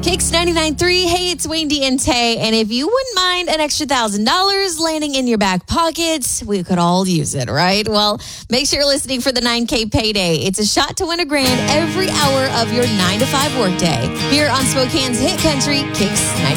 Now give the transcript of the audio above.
Kicks 99.3. Hey, it's Wendy and Tay. And if you wouldn't mind an extra $1,000 landing in your back pockets, we could all use it, right? Well, make sure you're listening for the 9K payday. It's a shot to win $1,000 every hour of your 9 to 5 workday. Here on Spokane's Hit Country, Kicks 99.3.